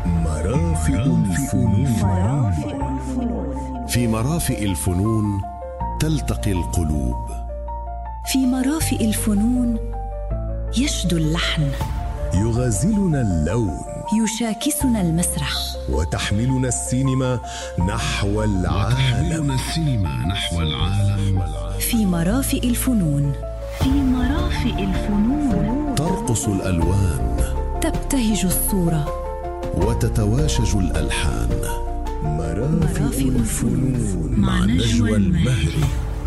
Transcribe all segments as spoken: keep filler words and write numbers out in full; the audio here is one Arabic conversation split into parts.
مرافئ الفنون. في مرافئ الفنون تلتقي القلوب. في مرافئ الفنون يشدو اللحن، يغازلنا اللون، يشاكسنا المسرح، وتحملنا السينما نحو العالم. السينما نحو العالم. في مرافئ الفنون. في مرافئ الفنون ترقص الألوان، تبتهج الصورة، وتتواشج الألحان. مرافئ الفنون مع نجوى المهري.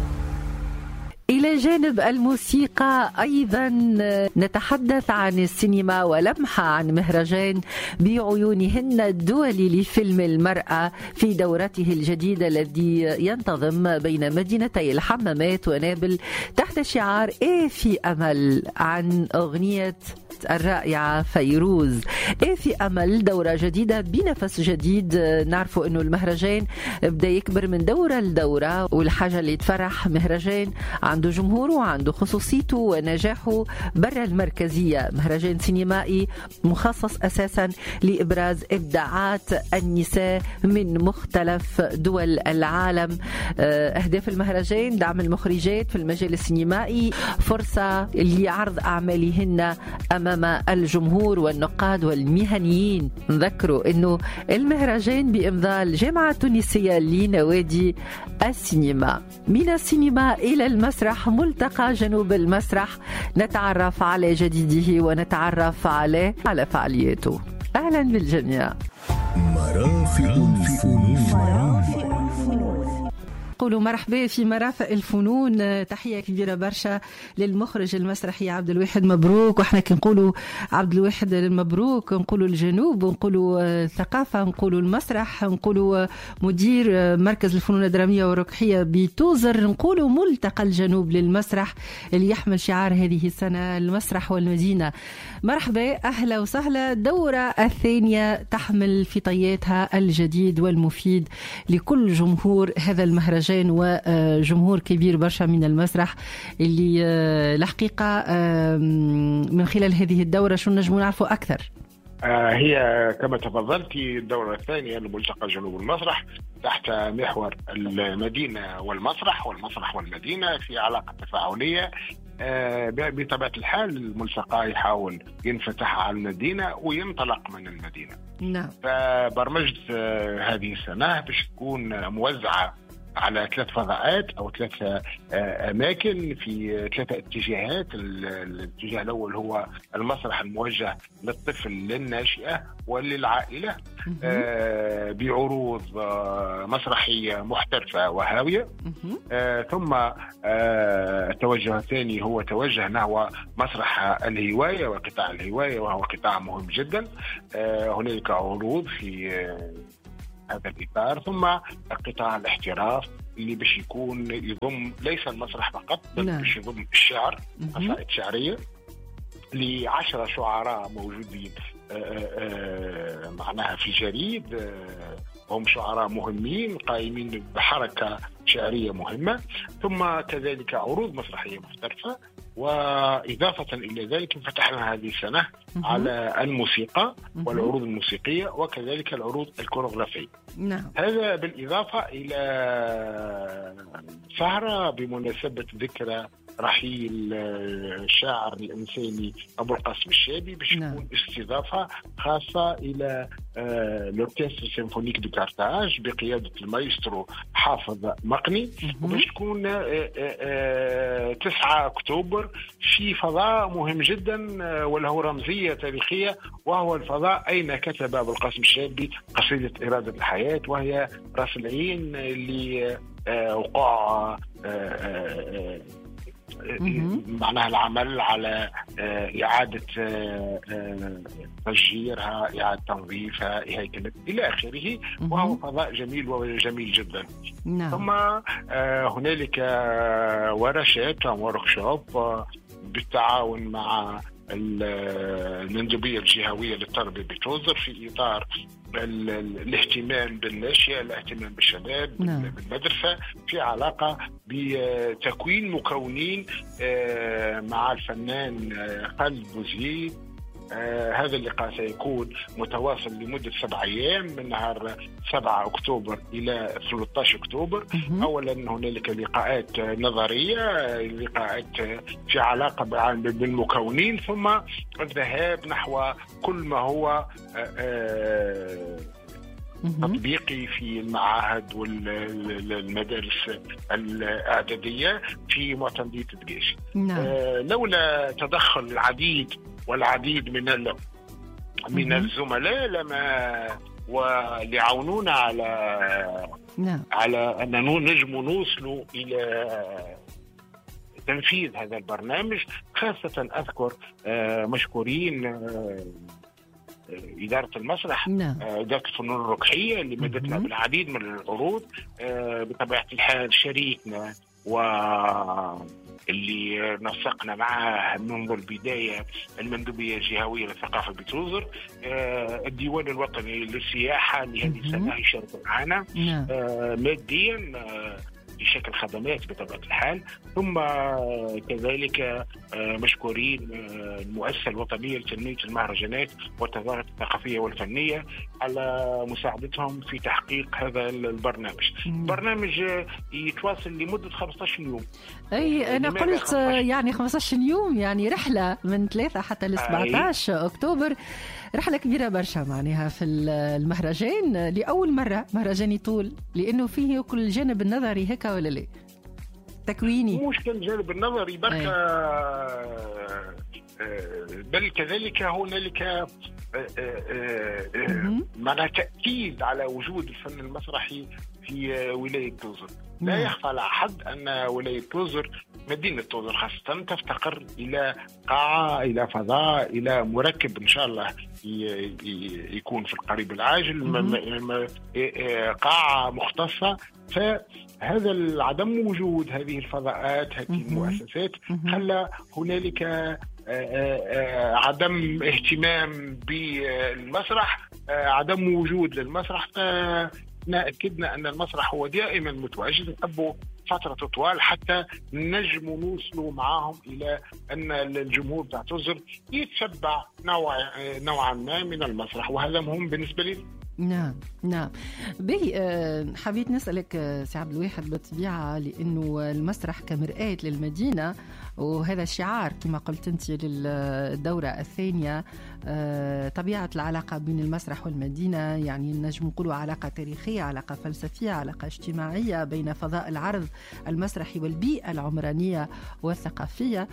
إلى جانب الموسيقى أيضا نتحدث عن السينما ولمحة عن مهرجان بعيونهن الدولي لفيلم المرأة في دورته الجديدة الذي ينتظم بين مدينتي الحمامات ونابل تحت شعار إيه في أمل، عن أغنية الرائعة فيروز. إيه في أمل، دورة جديدة بنفس جديد. نعرفوا أنه المهرجان بدأ يكبر من دورة لدورة، والحاجة اللي تفرح مهرجان عنده جمهوره وعنده خصوصيته ونجاحه برا المركزية. مهرجان سينمائي مخصص أساسا لإبراز إبداعات النساء من مختلف دول العالم. أهداف المهرجان دعم المخرجات في المجال السينمائي، فرصة لعرض أعمالهن أمام الجمهور والنقاد والمهنيين. نذكروا أنه المهرجان بإمضاء الجامعة التونسية لنوادي السينما. من السينما إلى المسرح، ملتقى جنوب المسرح، نتعرف على جديده ونتعرف عليه على فعالياته. أهلا بالجميع. مرافئ الفنون. قولوا مرحبا في مرافئ الفنون. تحية كبيرة برشا للمخرج المسرحي عبد الواحد مبروك. واحنا كنقولوا عبد الواحد المبروك نقولوا الجنوب، نقولوا الثقافة، نقولوا المسرح، نقولوا مدير مركز الفنون الدرامية والركحية بتوزر، نقولوا ملتقى الجنوب للمسرح اللي يحمل شعار هذه السنة المسرح والمدينة. مرحبا، أهلا وسهلا. الدورة الثانية تحمل في طياتها الجديد والمفيد لكل جمهور هذا المهرجان وجمهور كبير برشا من المسرح اللي الحقيقة من خلال هذه الدورة شو نجمو نعرفوا أكثر؟ هي كما تفضلتي الدورة الثانية لملتقى جنوب المسرح تحت محور المدينة والمسرح والمسرح والمدينة في علاقة تفاعلية. بطبيعة الحال الملتقى يحاول ينفتح على المدينة وينطلق من المدينة. نعم. فبرمجة هذه السنة باش تكون موزعة على ثلاث فضاءات أو ثلاث أماكن في ثلاثة اتجاهات. الاتجاه الأول هو المسرح الموجه للطفل للناشئة وللعائلة بعروض مسرحية محترفة وهاوية. ثم التوجه الثاني هو توجه نحو مسرح الهواية وقطاع الهواية، وهو قطاع مهم جدا. هنالك عروض في هذا الإطار. ثم قطاع الاحتراف اللي باش يكون يضم ليس المسرح فقط بل باش يضم الشعر، قصائد شعرية لعشرة شعراء موجودين معناها في جريد. هم شعراء مهمين قائمين بحركة شعرية مهمة. ثم كذلك عروض مسرحية محترفة. وإضافة إلى ذلك فتحنا هذه السنة على الموسيقى والعروض الموسيقية وكذلك العروض الكوريغرافية. نعم. هذا بالإضافة إلى سهرة بمناسبة ذكرى رحيل الشاعر الإنساني أبو القاسم الشابي باش تكون استضافة خاصة إلى الأوركسترا السيمفونيك دو كارتاج بقيادة المايسترو حافظ مقني، وباش تكون تسعة أكتوبر في فضاء مهم جدا وله رمزية تاريخية، وهو الفضاء أين كتب أبو القاسم الشابي قصيدة إرادة الحياة، وهي رأس العين اللي وقع معناها العمل على إعادة تشجيرها، إعادة تنظيفها، هيكلة إلى آخره، وهو فضاء جميل وجميل جدا. نعم. ثم هنالك ورشات ووركشوب بالتعاون مع المندوبية الجهوية للتربية بتوزر في إطار الاهتمام بالناشئة، الاهتمام بالشباب، نعم. بالمدرسة، في علاقة بتكوين مكونين مع الفنان خالد بوزيد آه هذا اللقاء سيكون متواصل لمدة سبع أيام من نهار سبعة أكتوبر إلى ثلاثة عشر أكتوبر. أولا هنالك لقاءات نظرية، لقاءات في علاقة بالمكونين، ثم الذهاب نحو كل ما هو آه تطبيقي في المعاهد والمدارس الإعدادية في معتمدية الجيش. آه لولا تدخل العديد والعديد من من الزملاء لما وليعاونونا على نعم. على أن نجم نوصل إلى تنفيذ هذا البرنامج. خاصة أذكر آه مشكورين آه إدارة المسرح، نعم. إدارة الفنون الركحية اللي مدتنا بالعديد من العروض، بطبيعة الحال شريكنا واللي نسقنا معه منذ البداية المندوبية الجهوية للثقافة بتوزر، الديوان الوطني للسياحة اللي هذه السنة يشارك معنا ماديا بشكل خدمات بطبيعة الحال، ثم كذلك مشكورين المؤسسة الوطنية لتنمية المهرجانات والتظاهرات الثقافية والفنية على مساعدتهم في تحقيق هذا البرنامج. برنامج يتواصل لمدة خمسة عشر يوم. أي أنا قلت خمسة عشر يعني خمسة عشر يوم، يعني رحلة من ثلاثة حتى ل سبعة عشر أكتوبر، رحلة كبيرة برشا معناها في المهرجان. لأول مرة مهرجان يطول، لأنه فيه كل الجانب النظري هيك ولا لا؟ تكويني مش كل الجانب النظري بركة، بل كذلك هنالك معناها تأكيد على وجود الفن المسرحي في ولاية توزر. لا يخفى على أحد أن ولاية توزر، مدينة توزر خاصة، تفتقر إلى قاعة، إلى فضاء، إلى مركب إن شاء الله يكون في القريب العاجل، قاعة مختصة. فهذا العدم وجود هذه الفضاءات، هذه المؤسسات، خلى هنالك عدم اهتمام بالمسرح، عدم وجود للمسرح. أكدنا أن المسرح هو دائما متواجد، نحبوا فترة طوال حتى نجم نوصلوا معهم إلى أن الجمهور بتاع توزر يتشبع نوع نوعا ما من المسرح، وهذا مهم بالنسبة لي. نعم نعم. بي حبيت نسألك سي عبد الواحد بالطبيعة، لأنه المسرح كمرآة للمدينة، وهذا شعار كما قلت أنت للدورة الثانية. طبيعة العلاقة بين المسرح والمدينة، يعني نجم نقولوا علاقة تاريخية، علاقة فلسفية، علاقة اجتماعية بين فضاء العرض المسرحي والبيئة العمرانية والثقافية.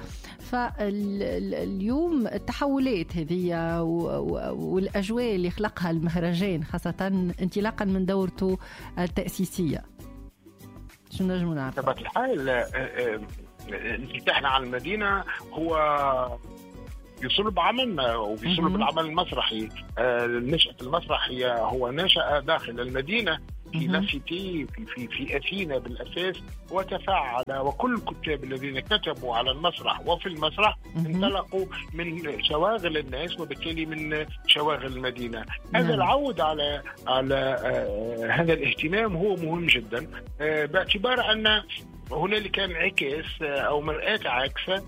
فاليوم التحولات هذه والأجواء اللي خلقها المهرجان، خاصة انطلاقا من دورته التأسيسية، شو نجم نعرف؟ بطبيعة الحال انفتاحنا على المدينة هو يصلب عملنا ويصلب العمل المسرحي. نشأة المسرح هي هو نشأ داخل المدينة في لاسيتي في في في أثينا بالأساس، وتفاعل، وكل الكتاب الذين كتبوا على المسرح وفي المسرح انطلقوا من شواغل الناس وبالتالي من شواغل المدينة. هذا العود على على آه هذا الاهتمام هو مهم جدا، آه باعتبار أن هنالك انعكاس أو مرآة عاكسة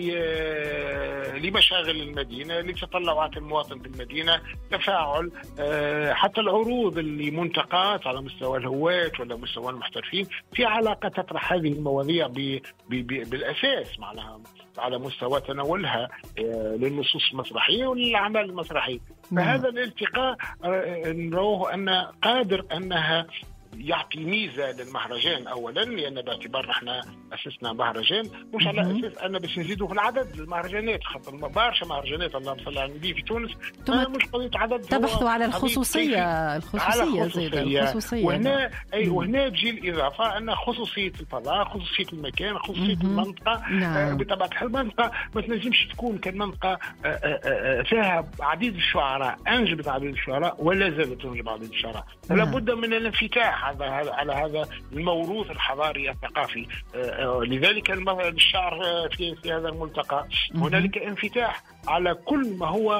لمشاغل المدينة، لتطلعات المواطن في المدينة، تفاعل. حتى العروض اللي منتقات على مستوى الهواة ولا مستوى المحترفين في علاقة تطرح هذه المواضيع بالأساس معناها على مستوى تناولها للنصوص المسرحية وللأعمال المسرحية. فهذا الالتقاء نروه أن قادر أنها يعطي ميزة للمهرجان أولا، لأن باعتبار نحن أسسنا مهرجان مش على أساس أن بس نزيدوا في العدد المهرجانات، خاطر برشا مهرجانات اللهم صل على النبي في تونس، مش قضية عدد. تبحثوا على الخصوصية الخصوصية الخصوصية وهنا أي وهنا تجي الإضافة أن خصوصية الفضاء، خصوصية المكان، خصوصية مم. المنطقة. نعم. بطبيعة الحال المنطقة ما تنجمش تكون كمنطقة فيها عديد الشعراء، أنجبت عديد الشعراء ولا زالت تنجب عديد الشعراء. نعم. لابد من الانفتاح على هذا الموروث الحضاري الثقافي. لذلك الشعر في في هذا الملتقى هنالك انفتاح على كل ما هو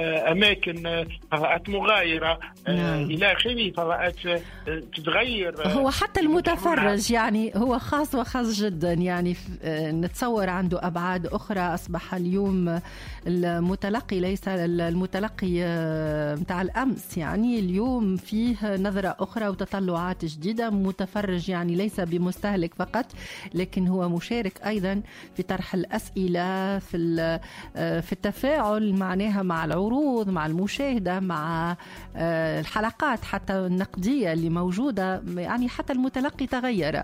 أماكن فضاءات مغايرة إلى آخره، فضاءات تتغير. هو حتى المتفرج يعني هو خاص وخاص جدا، يعني نتصور عنده أبعاد أخرى. أصبح اليوم المتلقي ليس المتلقي متاع الأمس، يعني اليوم فيه نظرة أخرى وتطلعات جديدة. متفرج يعني ليس بمستهلك فقط، لكن هو مشارك أيضا في طرح الأسئلة، في في التفاعل معناها مع العروض، مع المشاهدة، مع الحلقات حتى النقدية اللي موجودة. يعني حتى المتلقي تغير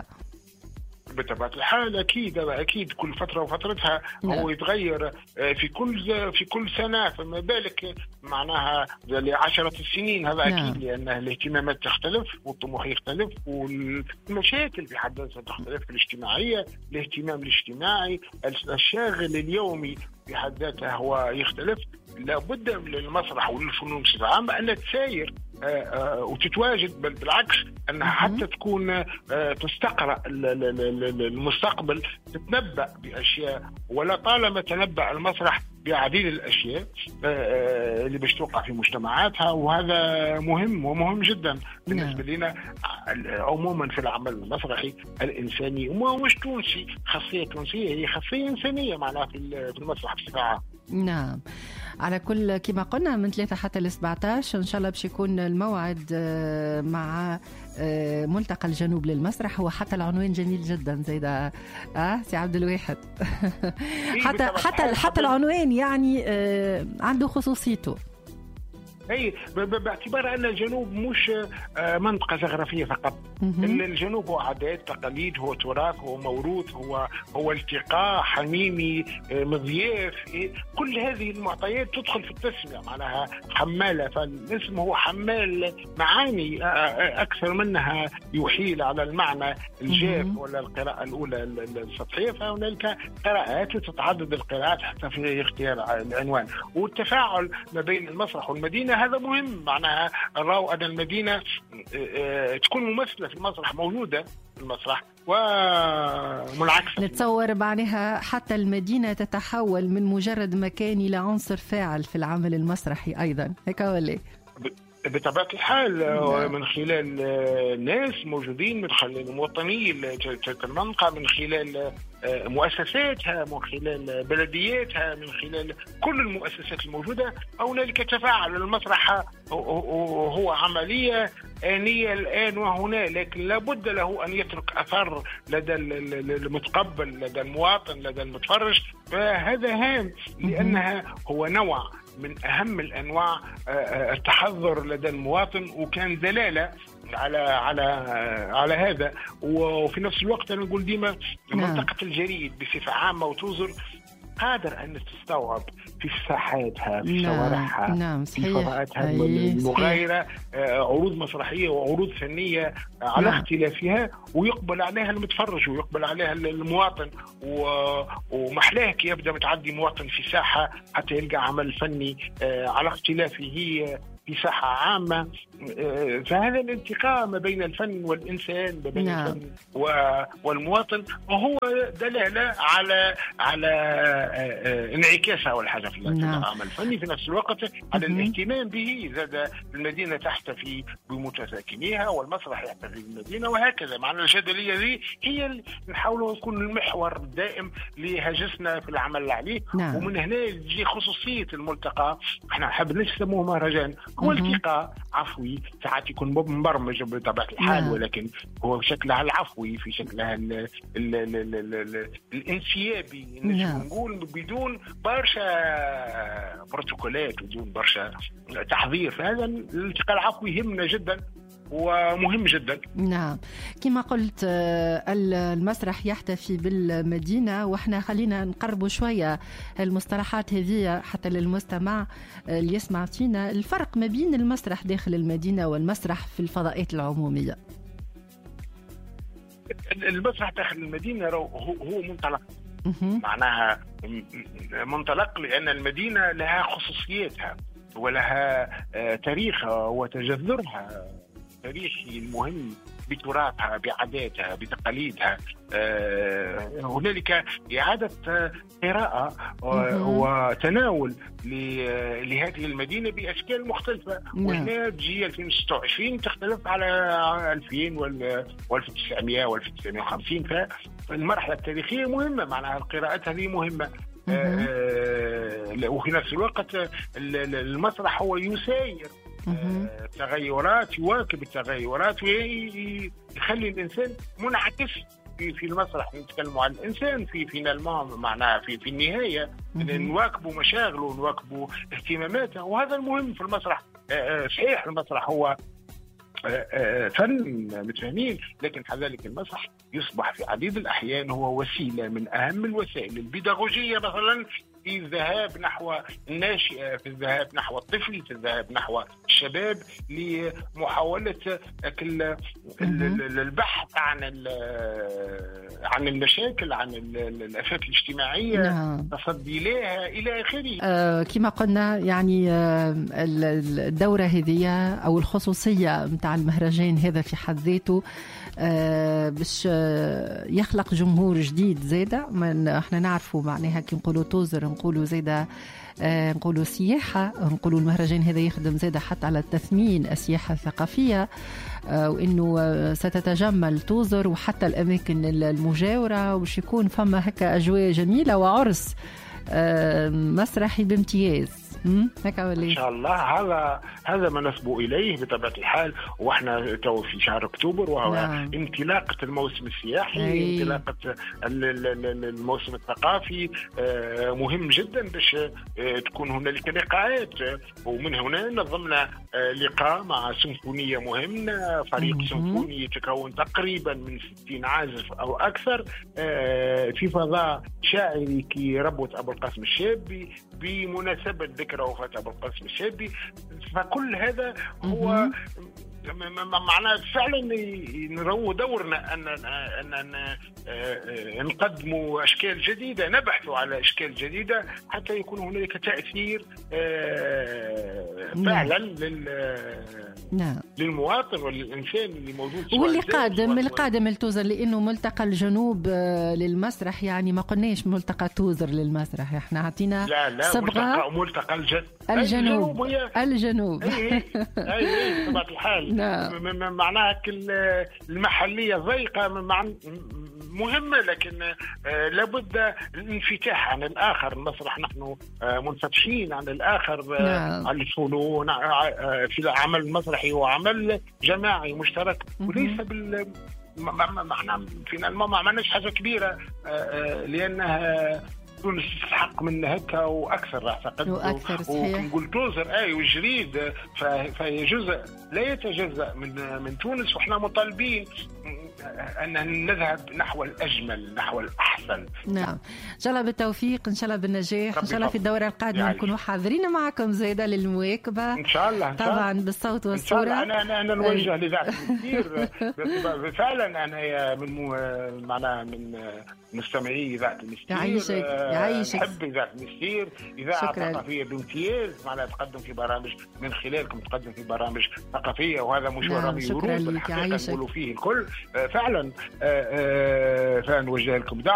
بطبيعة الحال. أكيد أكيد كل فترة وفترتها هو يتغير في كل في كل سنة، فما بالك معناها لعشرة السنين. هذا أكيد لأن الاهتمامات تختلف والطموح يختلف والمشاكل في حد ذاتها تختلف، الاجتماعية، الاهتمام الاجتماعي، الشاغل اليومي في حد ذاته هو يختلف. لابد للمسرح وللفنون بصفة عامة أن تساير وتتواجد، بل بالعكس أنها حتى تكون تستقرأ المستقبل، تتنبأ بأشياء. ولا طالما تنبأ المسرح بعديد الأشياء اللي باش توقع في مجتمعاتها، وهذا مهم ومهم جدا بالنسبة لنا عموما في العمل المسرحي الإنساني. وما مش تونسي، خاصية تونسية، هي خاصية إنسانية معناها في المسرح بصفة عامة. نعم. على كل كما قلنا من ثلاثة حتى لسبعة عشر إن شاء الله باش يكون الموعد مع ملتقى الجنوب للمسرح. هو حتى العنوان جميل جدا زيدا اه سي عبد الواحد. حتى حتى حتى العنوان يعني عنده خصوصيته. اي باعتبار ان الجنوب مش منطقه جغرافيه فقط. الجنوب هو عادات، تقاليد، هو تراث، هو موروث، هو هو التقاء حميمي، مضياف. كل هذه المعطيات تدخل في التسميه، معناها حماله، فالاسم هو حمال معاني اكثر منها يحيل على المعنى الجاف ولا القراءه الاولى السطحيه. فهنالك قراءات وتتعدد القراءات حتى في اختيار العنوان. والتفاعل ما بين المسرح والمدينه هذا مهم، معناها نراو أن المدينة تكون ممثلة في المسرح، موجودة في المسرح ومنعكسة. نتصور معناها حتى المدينة تتحول من مجرد مكان إلى عنصر فاعل في العمل المسرحي أيضا، هيك ولا؟ بطبيعة الحال من خلال ناس موجودين، من خلال المواطنين تلك المنطقة، من خلال مؤسساتها، من خلال بلدياتها، من خلال كل المؤسسات الموجودة. هنالك تفاعل. المسرح هو عملية آنية الآن وهنا، لكن لابد له أن يترك أثر لدى المتقبل، لدى المواطن، لدى المتفرج. فهذا هام، لأنها هو نوع من أهم الأنواع التحضر لدى المواطن، وكان دلالة على على على هذا. وفي نفس الوقت أنا أقول ديما منطقة الجريد بصفة عامة وتوزر قادر أن تستوعب في ساحاتها، في شوارعها، نعم في فضاءاتها المغايرة عروض مسرحية وعروض فنية على نعم. اختلافها، ويقبل عليها المتفرج ويقبل عليها المواطن. ومحلاه كي يبدأ متعدي مواطن في ساحة حتى يلقى عمل فني على اختلافه في ساحة عامة. فهذا الانتقاء ما بين الفن والإنسان، ما بين نعم. الفن والمواطن، وهو دلالة على على انعكاسها والحاجة في نعم. العمل الفني. في نفس الوقت على الاهتمام به. زاد المدينة تحتفي بمتساكنيها والمسرح يحتفي بالمدينة، وهكذا. معنى الجدلية دي هي اللي نحاول يكون المحور الدائم لهجسنا في العمل عليه. نعم. ومن هنا يجي خصوصية الملتقى. احنا نحب نسموه مهرجان، هو التقاء عفوي، ساعات يكون مبرمج بطبيعة الحال، نعم. ولكن هو شكلها العفوي، في شكلها ال ال ال ال ال الانسيابي، نعم. نقول بدون برشا بروتوكولات وبدون برشا تحضير. فهذا الالتقاء العفوي يهمنا جدا ومهم جدا. نعم، كما قلت المسرح يحتفي بالمدينة، وإحنا خلينا نقربوا شوية المصطلحات هذه حتى للمستمع اللي يسمع فينا. الفرق ما بين المسرح داخل المدينة والمسرح في الفضاءات العمومية. المسرح داخل المدينة هو منطلق، معناها منطلق لأن المدينة لها خصوصياتها ولها تاريخها وتجذرها التاريخي المهم بتراثها بعاداتها بتقاليدها. هنالك إعادة قراءة وتناول لهذه المدينة بأشكال مختلفة. وهنا تجي ألفين وستة وعشرين تختلف على ألفين وألف وتسعمائة وألف وتسعمائة وخمسين. فالمرحلة التاريخية مهمة، معناها القراءات هذه مهمة. وفي نفس الوقت المسرح هو يساير تغيرات، يواكب التغيرات ويخلي الإنسان منعكس في في المسرح. نتكلم عن الإنسان في فينالما، معناها في في النهاية نواكبوا مشاغله ونواكبوا اهتماماته، وهذا المهم في المسرح. صحيح المسرح هو فن متفاهمين، لكن كذلك المسرح يصبح في عديد الأحيان هو وسيلة من أهم الوسائل البيداغوجية، مثلا في الذهاب نحو الناشئة، في الذهاب نحو الطفل، في الذهاب نحو الشباب، لمحاولة البحث عن عن المشاكل، عن الآفات الاجتماعية، تصدي لها إلى آخره. آه كما قلنا يعني آه الدورة هذه أو الخصوصية متاع المهرجان هذا في حد ذاته آه باش آه يخلق جمهور جديد زاده. من احنا نعرفوا معناها كي نقولوا توزر نقولوا زاده آه نقولوا سياحه، نقولوا المهرجان هذا يخدم زاده حتى على التثمين السياحه الثقافيه، آه وانه آه ستتجمل توزر وحتى الاماكن المجاوره، وش يكون فما هكا اجواء جميله وعرس آه مسرحي بامتياز. هكا ان شاء الله. هذا هذا ما نسبو اليه بطبيعه الحال، واحنا تو في شهر اكتوبر وهو نعم. انطلاقه الموسم السياحي، أي. انطلاقه الموسم الثقافي مهم جدا باش تكون هنالك لقاءات. ومن هنا نظمنا لقاء مع سيمفونيه مهمه، فريق سيمفوني يتكون تقريبا من ستين عازف او اكثر في فضاء شاعري كي ربط ابو القاسم الشابي بمناسبه ذكرى وفاة أبو القاسم الشابي. فكل هذا هو معناه فعلا نرو دورنا أن أن نقدموا أشكال جديدة، نبحث على أشكال جديدة حتى يكون هناك تأثير فعلا لل نعم. للمواطن وللإنسان اللي موجود. واللي قادم القادم التوزر، لأنه ملتقى الجنوب للمسرح، يعني ما قلناش ملتقى توزر للمسرح، احنا عطينا لا لا صبغة ملتقى الجن... الجنوب الجنوب أي أي طبعا الحال. نعم. معناها المحلية ضيقة مهمة، لكن لابد الانفتاح عن الآخر. المسرح نحن منفتحين عن الآخر. نعم. على الفنون في العمل المسرحي هو عمل جماعي مشترك، وليس بال معنى فينا ما عملناش حاجة كبيرة لأنها تونس تستحق من هكا واكثر اعتقد. واكثر صحيح. ونقول توزر اي وجريد، فهي جزء لا يتجزأ من من تونس، واحنا مطالبين أن نذهب نحو الأجمل، نحو الأحسن. نعم إن شاء الله بالتوفيق، إن شاء الله بالنجاح، إن شاء الله في الدورة القادمة نكونوا حاضرين معكم زايدة للمواكبة إن شاء الله. طبعا بالصوت والصورة. أنا أنا أنا نوجه لذات المسير فعلا. أنا من معنا من مستمعي ذات المسير. يعيشك يعيشك. نحب ذات المسير، إذاعة ثقافية بامتياز، معناها تقدم في برامج من خلالكم، تقدم في برامج ثقافية، وهذا مش برامج يورود بالحقيقة نقولوا فيه الكل فعلا. فنوجه لكم دعوة.